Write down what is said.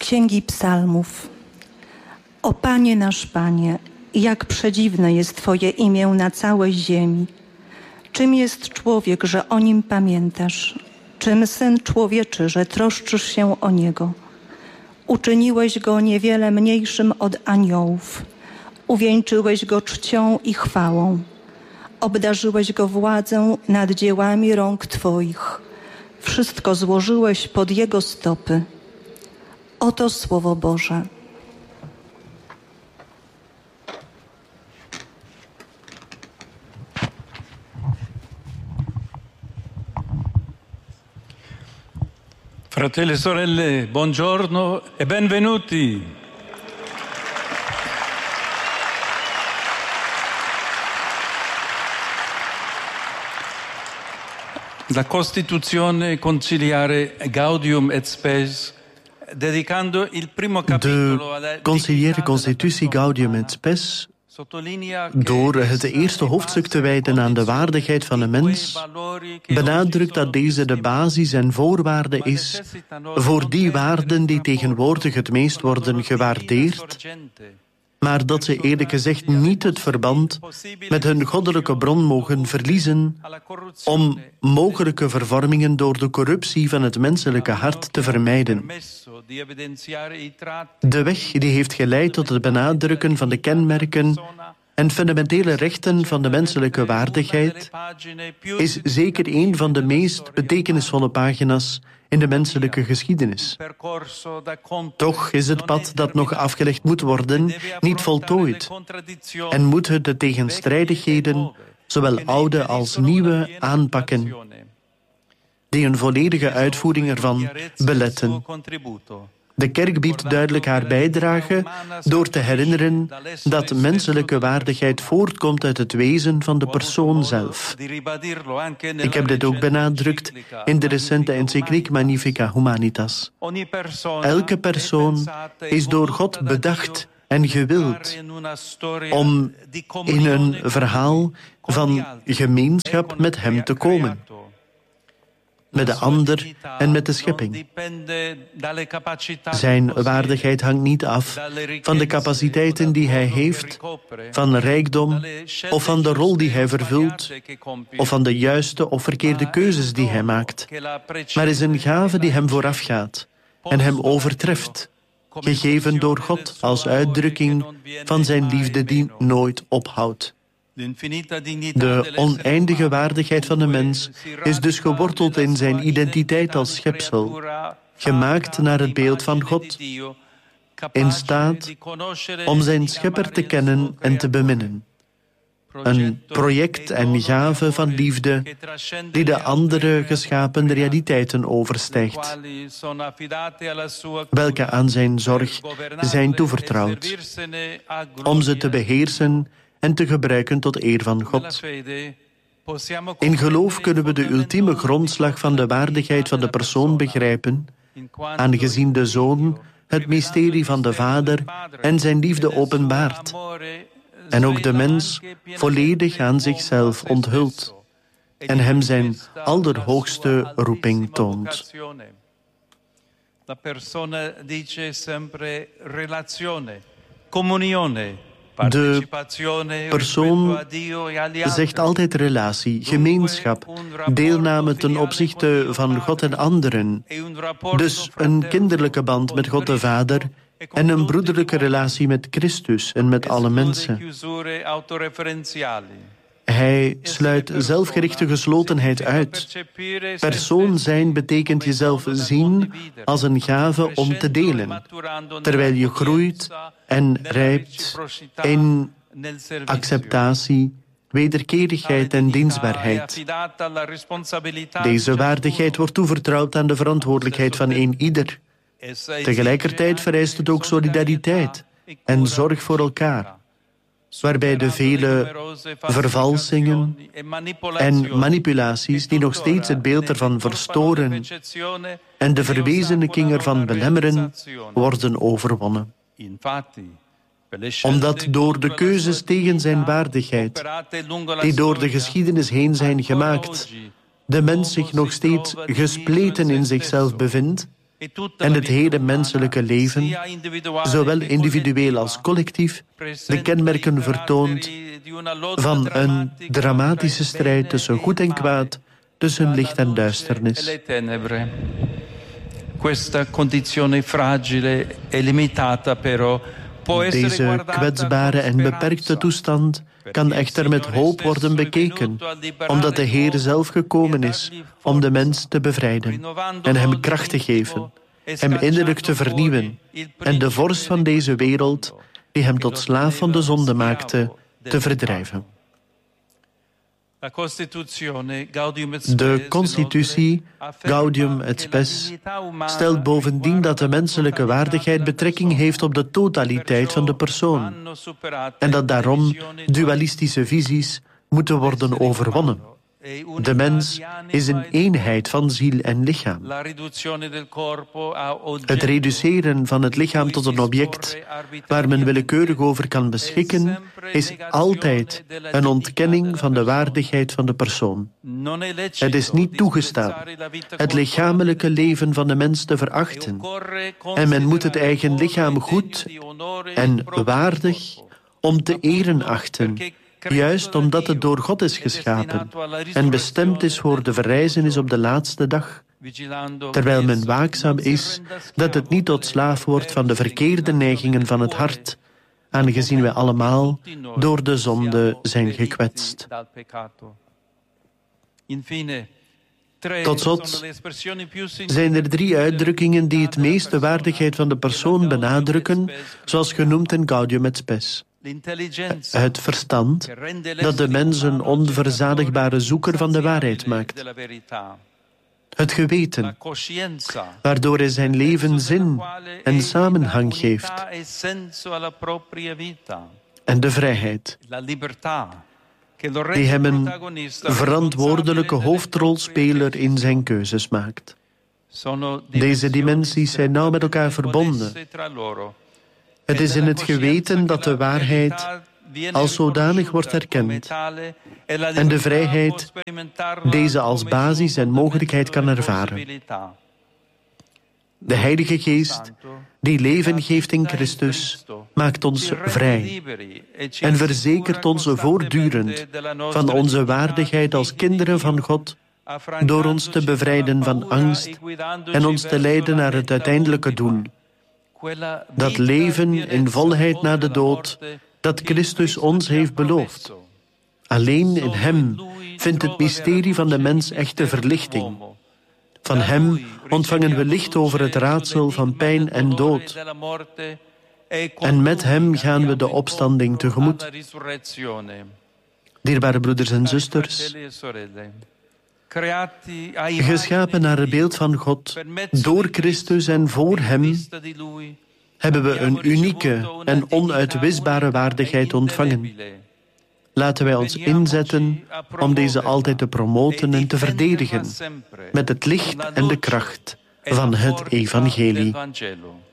Księgi Psalmów. O Panie nasz Panie, jak przedziwne jest Twoje imię na całej ziemi. Czym jest człowiek, że o nim pamiętasz? Czym syn człowieczy, że troszczysz się o niego? Uczyniłeś go niewiele mniejszym od aniołów. Uwieńczyłeś go czcią i chwałą. Obdarzyłeś go władzą nad dziełami rąk Twoich. Wszystko złożyłeś pod jego stopy. Oto Słowo Boże. Fratelli e sorelle, buongiorno e benvenuti. La Costituzione conciliare Gaudium et Spes, dedicando il primo capitolo alla De conciliaire constitutie Gaudium et Spes, door het eerste hoofdstuk te wijden aan de waardigheid van de mens, benadrukt dat deze de basis en voorwaarde is voor die waarden die tegenwoordig het meest worden gewaardeerd, maar dat ze eerlijk gezegd niet het verband met hun goddelijke bron mogen verliezen om mogelijke vervormingen door de corruptie van het menselijke hart te vermijden. De weg die heeft geleid tot het benadrukken van de kenmerken en fundamentele rechten van de menselijke waardigheid is zeker een van de meest betekenisvolle pagina's in de menselijke geschiedenis. Toch is het pad dat nog afgelegd moet worden niet voltooid en moeten de tegenstrijdigheden, zowel oude als nieuwe, aanpakken, die een volledige uitvoering ervan beletten. De kerk biedt duidelijk haar bijdrage door te herinneren dat menselijke waardigheid voortkomt uit het wezen van de persoon zelf. Ik heb dit ook benadrukt in de recente encycliek Magnificat Humanitas. Elke persoon is door God bedacht en gewild om in een verhaal van gemeenschap met hem te komen. Met de ander en met de schepping. Zijn waardigheid hangt niet af van de capaciteiten die hij heeft, van rijkdom of van de rol die hij vervult, of van de juiste of verkeerde keuzes die hij maakt, maar is een gave die hem voorafgaat en hem overtreft, gegeven door God als uitdrukking van zijn liefde die nooit ophoudt. De oneindige waardigheid van de mens is dus geworteld in zijn identiteit als schepsel, gemaakt naar het beeld van God, in staat om zijn schepper te kennen en te beminnen. Een project en gave van liefde die de andere geschapen realiteiten overstijgt, welke aan zijn zorg zijn toevertrouwd, om ze te beheersen en te gebruiken tot eer van God. In geloof kunnen we de ultieme grondslag van de waardigheid van de persoon begrijpen, aangezien de Zoon het mysterie van de Vader en zijn liefde openbaart, en ook de mens volledig aan zichzelf onthult en hem zijn allerhoogste roeping toont. La persona dice sempre relazione, comunione. De persoon zegt altijd relatie, gemeenschap, deelname ten opzichte van God en anderen. Dus een kinderlijke band met God de Vader en een broederlijke relatie met Christus en met alle mensen. Hij sluit zelfgerichte geslotenheid uit. Persoon zijn betekent jezelf zien als een gave om te delen, terwijl je groeit en rijpt in acceptatie, wederkerigheid en dienstbaarheid. Deze waardigheid wordt toevertrouwd aan de verantwoordelijkheid van ieder. Tegelijkertijd vereist het ook solidariteit en zorg voor elkaar, waarbij de vele vervalsingen en manipulaties die nog steeds het beeld ervan verstoren en de verwezenlijking ervan belemmeren, worden overwonnen. Omdat door de keuzes tegen zijn waardigheid, die door de geschiedenis heen zijn gemaakt, de mens zich nog steeds gespleten in zichzelf bevindt, en het hele menselijke leven, zowel individueel als collectief, de kenmerken vertoont van een dramatische strijd tussen goed en kwaad, tussen licht en duisternis. Questa condizione fragile e limitata però può essere Deze guardata kwetsbare en beperkte toestand kan echter met hoop worden bekeken, omdat de Heer zelf gekomen is om de mens te bevrijden en hem kracht te geven, hem innerlijk te vernieuwen en de vorst van deze wereld, die hem tot slaaf van de zonde maakte, te verdrijven. De constitutie Gaudium et Spes stelt bovendien dat de menselijke waardigheid betrekking heeft op de totaliteit van de persoon en dat daarom dualistische visies moeten worden overwonnen. De mens is een eenheid van ziel en lichaam. Het reduceren van het lichaam tot een object waar men willekeurig over kan beschikken, is altijd een ontkenning van de waardigheid van de persoon. Het is niet toegestaan het lichamelijke leven van de mens te verachten en men moet het eigen lichaam goed en waardig om te eren achten, juist omdat het door God is geschapen en bestemd is voor de verrijzenis op de laatste dag, terwijl men waakzaam is dat het niet tot slaaf wordt van de verkeerde neigingen van het hart, aangezien wij allemaal door de zonde zijn gekwetst. Tot slot zijn er 3 uitdrukkingen die het meest de waardigheid van de persoon benadrukken, zoals genoemd in Gaudium et Spes. Het verstand, dat de mens een onverzadigbare zoeker van de waarheid maakt. Het geweten, waardoor hij zijn leven zin en samenhang geeft. En de vrijheid, die hem een verantwoordelijke hoofdrolspeler in zijn keuzes maakt. Deze dimensies zijn nauw met elkaar verbonden. Het is in het geweten dat de waarheid als zodanig wordt erkend en de vrijheid deze als basis en mogelijkheid kan ervaren. De Heilige Geest, die leven geeft in Christus, maakt ons vrij en verzekert ons voortdurend van onze waardigheid als kinderen van God, door ons te bevrijden van angst en ons te leiden naar het uiteindelijke doel. Dat leven in volheid na de dood, dat Christus ons heeft beloofd. Alleen in Hem vindt het mysterie van de mens echte verlichting. Van Hem ontvangen we licht over het raadsel van pijn en dood. En met Hem gaan we de opstanding tegemoet. Dierbare broeders en zusters, geschapen naar het beeld van God, door Christus en voor Hem, hebben we een unieke en onuitwisbare waardigheid ontvangen. Laten wij ons inzetten om deze altijd te promoten en te verdedigen met het licht en de kracht van het evangelie.